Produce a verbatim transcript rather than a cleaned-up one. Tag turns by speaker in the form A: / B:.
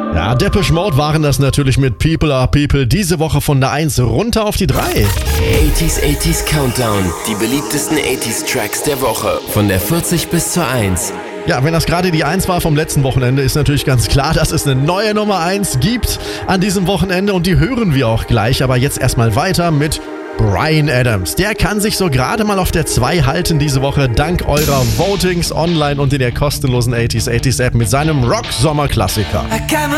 A: Ja, Depeche Mode waren das natürlich mit People Are People. Diese Woche von der eins runter auf die drei.
B: achtziger achtziger Countdown. Die beliebtesten achtziger Tracks der Woche. Von der vierzig bis zur eins.
A: Ja, wenn das gerade die eins war vom letzten Wochenende, ist natürlich ganz klar, dass es eine neue Nummer eins gibt an diesem Wochenende und die hören wir auch gleich. Aber jetzt erstmal weiter mit Bryan Adams. Der kann sich so gerade mal auf der zwei halten diese Woche, dank eurer Votings online und in der kostenlosen achtziger achtziger App mit seinem Rock-Sommer-Klassiker.